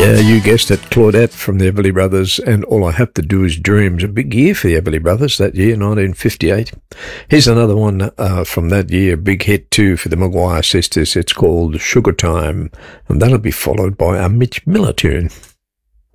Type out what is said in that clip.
Yeah, you guessed it, Claudette from the Everly Brothers, and All I Have to Do Is Dream. It's a big year for the Everly Brothers that year, 1958. Here's another one from that year, big hit too for the Maguire sisters. It's called Sugar Time, and that'll be followed by a Mitch Miller tune.